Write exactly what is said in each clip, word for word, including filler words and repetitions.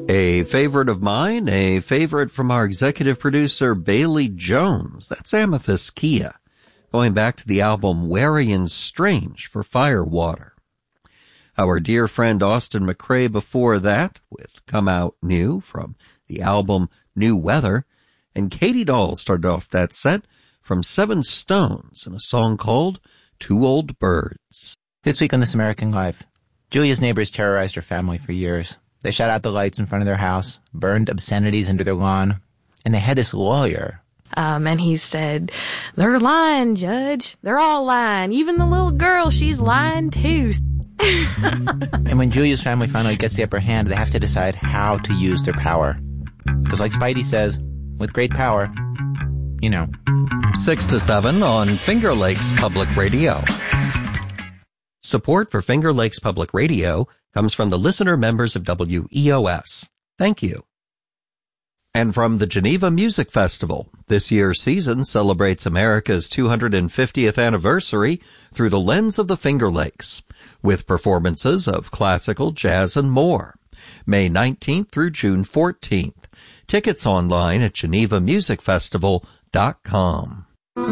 A favorite of mine, a favorite from our executive producer, Bailey Jones. That's Amethyst Kia, going back to the album Wary and Strange for Firewater. Our dear friend Austin McCrae before that, with Come Out New from the album New Weather, and Katie Doll started off that set from Seven Stones in a song called Two Old Birds. This week on This American Life, Julia's neighbors terrorized her family for years. They shut out the lights in front of their house, burned obscenities into their lawn, and they had this lawyer. Um, and he said, "They're lying, Judge. They're all lying. Even the little girl, she's lying too." And when Julia's family finally gets the upper hand, they have to decide how to use their power. Because like Spidey says, with great power, you know. Six to seven on Finger Lakes Public Radio. Support for Finger Lakes Public Radio comes from the listener members of W E O S. Thank you. And from the Geneva Music Festival, this year's season celebrates America's two hundred fiftieth anniversary through the lens of the Finger Lakes, with performances of classical, jazz, and more. May nineteenth through June fourteenth. Tickets online at geneva music festival dot com.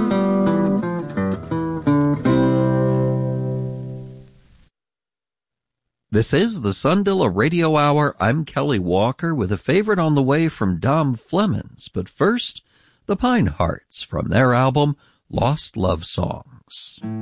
This is the Sundilla Radio Hour. I'm Kelly Walker with a favorite on the way from Dom Flemons. But first, the Pine Hearts from their album Lost Love Songs.